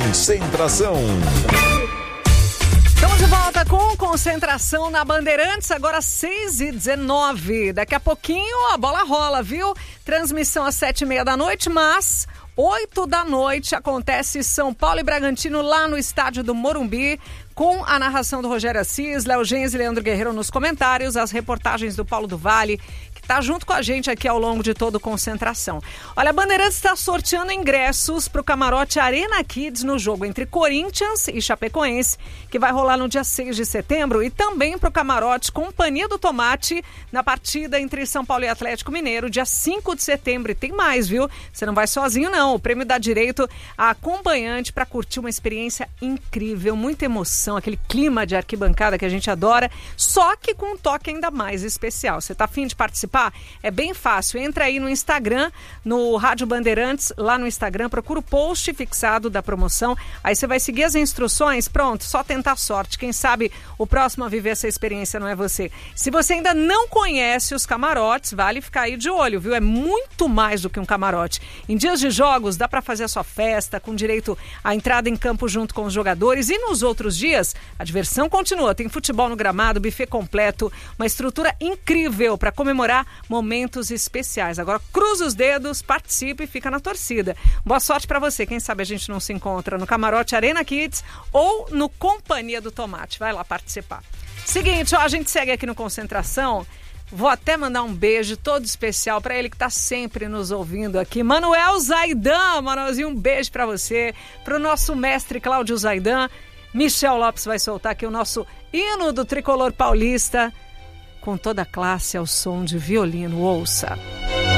Concentração. Estamos de volta com Concentração na Bandeirantes, agora 6h19. Daqui a pouquinho a bola rola, viu? Transmissão às 7h30 da noite, mas 8 da noite acontece São Paulo e Bragantino lá no estádio do Morumbi, com a narração do Rogério Assis, Léo Gens e Leandro Guerreiro nos comentários, as reportagens do Paulo do Vale, que está junto com a gente aqui ao longo de todo Concentração. Olha, a Bandeirantes está sorteando ingressos para o camarote Arena Kids no jogo entre Corinthians e Chapecoense, que vai rolar no dia 6 de setembro, e também para o camarote Companhia do Tomate na partida entre São Paulo e Atlético Mineiro, dia 5 de setembro. E tem mais, viu? Você não vai sozinho, não. O prêmio dá direito a acompanhante para curtir uma experiência incrível, muita emoção, aquele clima de arquibancada que a gente adora, só que com um toque ainda mais especial. Você tá afim de participar? É bem fácil. Entra aí no Instagram, no Rádio Bandeirantes, lá no Instagram, procura o post fixado da promoção, aí você vai seguir as instruções, pronto, só tentar sorte. Quem sabe o próximo a viver essa experiência não é você. Se você ainda não conhece os camarotes, vale ficar aí de olho, viu? É muito mais do que um camarote. Em dias de jogos, dá para fazer a sua festa, com direito à entrada em campo junto com os jogadores, e nos outros dias, a diversão continua. Tem futebol no gramado, buffet completo, uma estrutura incrível para comemorar momentos especiais. Agora, cruza os dedos, participe e fica na torcida. Boa sorte para você. Quem sabe a gente não se encontra no camarote Arena Kids ou no Companhia do Tomate. Vai lá participar. Seguinte, ó, a gente segue aqui no Concentração. Vou até mandar um beijo todo especial para ele que tá sempre nos ouvindo aqui. Manuel Zaidan, Manuelzinho, um beijo para você. Para o nosso mestre Cláudio Zaidan. Michel Lopes vai soltar aqui o nosso hino do tricolor paulista, com toda a classe ao som de violino. Ouça.